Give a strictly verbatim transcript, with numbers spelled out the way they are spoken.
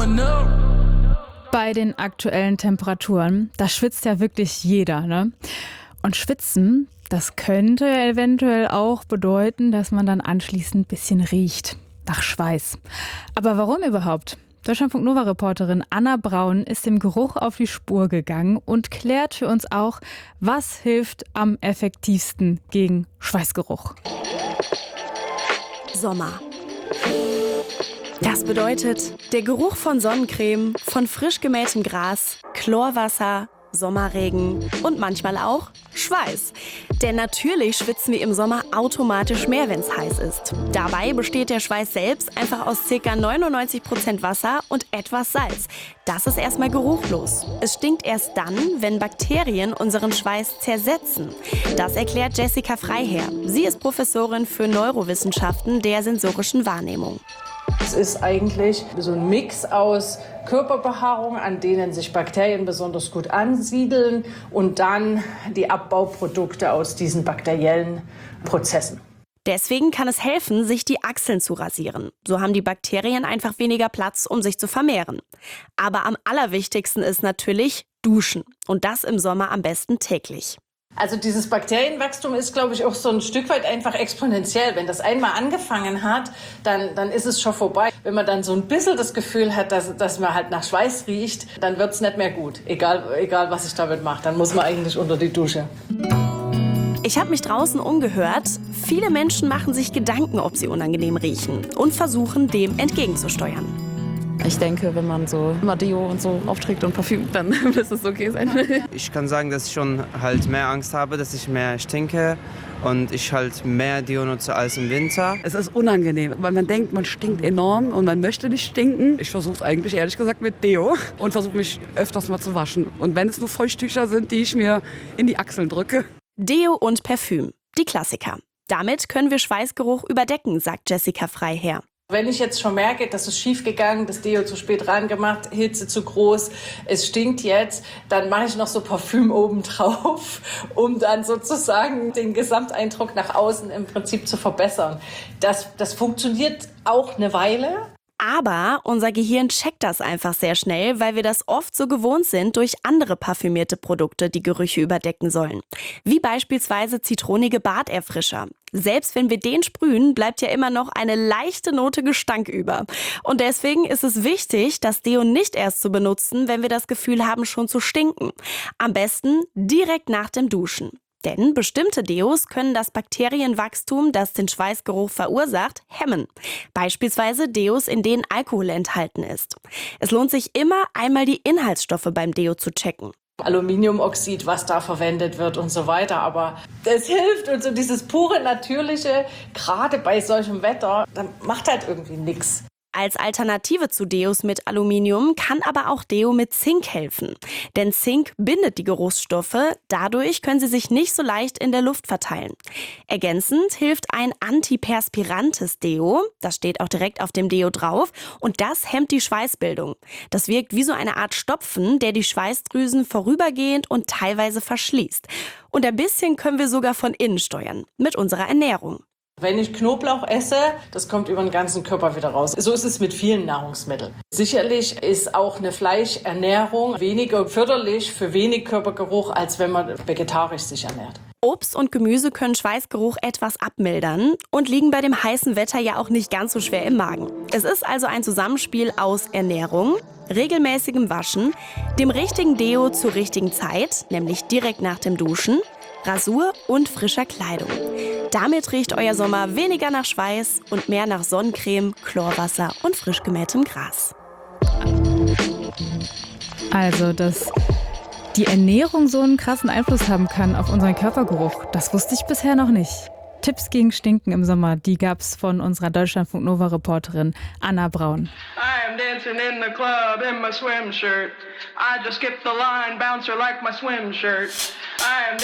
growing up. Bei den aktuellen Temperaturen, da schwitzt ja wirklich jeder, ne? Und schwitzen, das könnte eventuell auch bedeuten, dass man dann anschließend ein bisschen riecht nach Schweiß. Aber warum überhaupt? Deutschlandfunk Nova-Reporterin Anna Braun ist dem Geruch auf die Spur gegangen und klärt für uns auch, was hilft am effektivsten gegen Schweißgeruch. Sommer. Das bedeutet, der Geruch von Sonnencreme, von frisch gemähtem Gras, Chlorwasser, Sommerregen und manchmal auch Schweiß. Denn natürlich schwitzen wir im Sommer automatisch mehr, wenn es heiß ist. Dabei besteht der Schweiß selbst einfach aus ca. neunundneunzig Prozent Wasser und etwas Salz. Das ist erstmal geruchlos. Es stinkt erst dann, wenn Bakterien unseren Schweiß zersetzen. Das erklärt Jessica Freiherr. Sie ist Professorin für Neurowissenschaften der sensorischen Wahrnehmung. Es ist eigentlich so ein Mix aus Körperbehaarung, an denen sich Bakterien besonders gut ansiedeln, und dann die Abbauprodukte aus diesen bakteriellen Prozessen. Deswegen kann es helfen, sich die Achseln zu rasieren. So haben die Bakterien einfach weniger Platz, um sich zu vermehren. Aber am allerwichtigsten ist natürlich Duschen. Und das im Sommer am besten täglich. Also dieses Bakterienwachstum ist, glaube ich, auch so ein Stück weit einfach exponentiell. Wenn das einmal angefangen hat, dann, dann ist es schon vorbei. Wenn man dann so ein bisschen das Gefühl hat, dass, dass man halt nach Schweiß riecht, dann wird es nicht mehr gut. Egal, egal, was ich damit mache, dann muss man eigentlich unter die Dusche. Ich habe mich draußen umgehört. Viele Menschen machen sich Gedanken, ob sie unangenehm riechen und versuchen, dem entgegenzusteuern. Ich denke, wenn man so immer Deo und so aufträgt und Parfüm, dann müsste es okay sein. Ich kann sagen, dass ich schon halt mehr Angst habe, dass ich mehr stinke und ich halt mehr Deo nutze als im Winter. Es ist unangenehm, weil man denkt, man stinkt enorm und man möchte nicht stinken. Ich versuche es eigentlich ehrlich gesagt mit Deo und versuche mich öfters mal zu waschen. Und wenn es nur Feuchttücher sind, die ich mir in die Achseln drücke. Deo und Parfüm, die Klassiker. Damit können wir Schweißgeruch überdecken, sagt Jessica Freiherr. Wenn ich jetzt schon merke, das ist schief gegangen, das Deo zu spät rangemacht, Hitze zu groß, es stinkt jetzt, dann mache ich noch so Parfüm oben drauf, um dann sozusagen den Gesamteindruck nach außen im Prinzip zu verbessern. Das, das funktioniert auch eine Weile. Aber unser Gehirn checkt das einfach sehr schnell, weil wir das oft so gewohnt sind durch andere parfümierte Produkte, die Gerüche überdecken sollen. Wie beispielsweise zitronige Barterfrischer. Selbst wenn wir den sprühen, bleibt ja immer noch eine leichte Note Gestank über. Und deswegen ist es wichtig, das Deo nicht erst zu benutzen, wenn wir das Gefühl haben, schon zu stinken. Am besten direkt nach dem Duschen. Denn bestimmte Deos können das Bakterienwachstum, das den Schweißgeruch verursacht, hemmen. Beispielsweise Deos, in denen Alkohol enthalten ist. Es lohnt sich immer, einmal die Inhaltsstoffe beim Deo zu checken. Aluminiumoxid, was da verwendet wird und so weiter. Aber das hilft, und so dieses pure Natürliche, gerade bei solchem Wetter, dann macht halt irgendwie nichts. Als Alternative zu Deos mit Aluminium kann aber auch Deo mit Zink helfen. Denn Zink bindet die Geruchsstoffe, dadurch können sie sich nicht so leicht in der Luft verteilen. Ergänzend hilft ein antiperspirantes Deo, das steht auch direkt auf dem Deo drauf, und das hemmt die Schweißbildung. Das wirkt wie so eine Art Stopfen, der die Schweißdrüsen vorübergehend und teilweise verschließt. Und ein bisschen können wir sogar von innen steuern, mit unserer Ernährung. Wenn ich Knoblauch esse, das kommt über den ganzen Körper wieder raus. So ist es mit vielen Nahrungsmitteln. Sicherlich ist auch eine Fleischernährung weniger förderlich für wenig Körpergeruch, als wenn man vegetarisch sich ernährt. Obst und Gemüse können Schweißgeruch etwas abmildern und liegen bei dem heißen Wetter ja auch nicht ganz so schwer im Magen. Es ist also ein Zusammenspiel aus Ernährung, regelmäßigem Waschen, dem richtigen Deo zur richtigen Zeit, nämlich direkt nach dem Duschen, Rasur und frischer Kleidung. Damit riecht euer Sommer weniger nach Schweiß und mehr nach Sonnencreme, Chlorwasser und frisch gemähtem Gras. Also, dass die Ernährung so einen krassen Einfluss haben kann auf unseren Körpergeruch, das wusste ich bisher noch nicht. Tipps gegen Stinken im Sommer, die gab's von unserer Deutschlandfunk Nova-Reporterin Anna Braun. I am dancing in the club in my swim shirt. I just skipped the line, bouncer like my swim shirt. I am